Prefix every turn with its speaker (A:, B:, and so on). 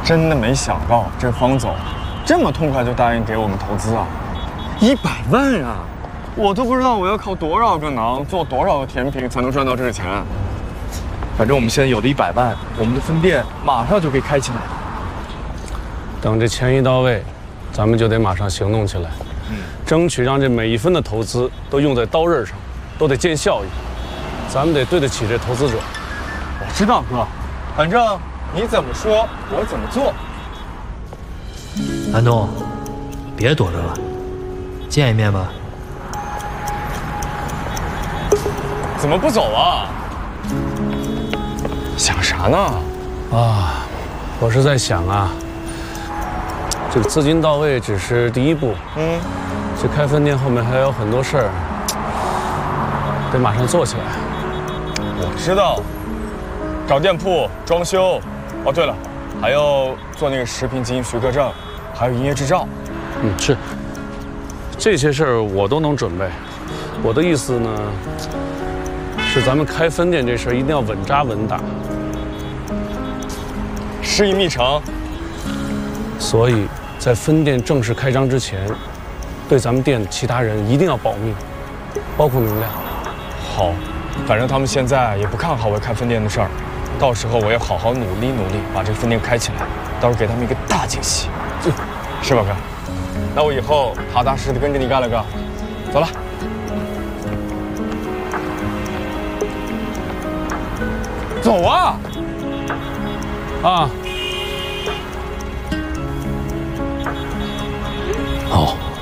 A: 真的没想到这方总这么痛快就答应给我们投资啊！100万啊！我都不知道我要靠多少个馕做多少个甜品才能赚到这个钱。
B: 反正我们现在有了100万，我们的分店马上就可以开起来。
C: 等这钱一到位，咱们就得马上行动起来，争取让这每一分的投资都用在刀刃上，都得见效益。咱们得对得起这投资者。
A: 我知道哥，反正你怎么说我怎么做。
D: 安东，别躲着了，见一面吧。
A: 怎么不走啊？想啥呢？
C: 啊，我是在想啊，这个资金到位只是第一步，这开分店后面还有很多事儿，得马上做起来。
A: 我知道，找店铺、装修，哦对了，还要做那个食品经营许可证，还有营业执照。
C: 是，这些事儿我都能准备。我的意思呢，是咱们开分店这事儿一定要稳扎稳打。
A: 事意密成，
C: 所以在分店正式开张之前，对咱们店的其他人一定要保密，包括明亮。
A: 好，反正他们现在也不看好我开分店的事儿，到时候我要好好努力努力，把这个分店开起来，到时候给他们一个大惊喜，是吧哥？那我以后踏踏实实的跟着你干了哥，走了。走啊！
C: 啊，
D: 好。